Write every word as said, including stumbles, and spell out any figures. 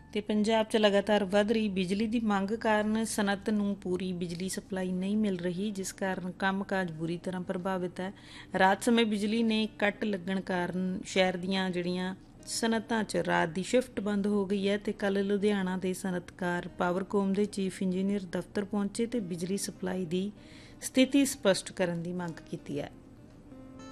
ਤੇ ਪੰਜਾਬ 'ਚ ਲਗਾਤਾਰ ਵੱਧ ਰਹੀ ਬਿਜਲੀ ਦੀ ਮੰਗ ਕਾਰਨ ਸਨਅਤ ਨੂੰ ਪੂਰੀ ਬਿਜਲੀ ਸਪਲਾਈ ਨਹੀਂ ਮਿਲ ਰਹੀ, ਜਿਸ ਕਾਰਨ ਕੰਮਕਾਜ ਬੁਰੀ ਤਰ੍ਹਾਂ ਪ੍ਰਭਾਵਿਤ ਹੈ। ਰਾਤ ਸਮੇਂ ਬਿਜਲੀ ਨੇ ਕੱਟ ਲੱਗਣ ਕਾਰਨ ਸ਼ਹਿਰ ਦੀਆਂ ਜਿਹੜੀਆਂ ਸਨਅਤਾਂ 'ਚ ਰਾਤ ਦੀ ਸ਼ਿਫਟ ਬੰਦ ਹੋ ਗਈ ਹੈ ਤੇ ਕੱਲ੍ਹ ਲੁਧਿਆਣਾ ਦੇ ਸਨਅਤਕਾਰ ਪਾਵਰਕੌਮ ਦੇ ਚੀਫ ਇੰਜੀਨੀਅਰ ਦਫ਼ਤਰ ਪਹੁੰਚੇ ਤੇ ਬਿਜਲੀ ਸਪਲਾਈ ਦੀ ਸਥਿਤੀ ਸਪਸ਼ਟ ਕਰਨ ਦੀ ਮੰਗ ਕੀਤੀ ਹੈ।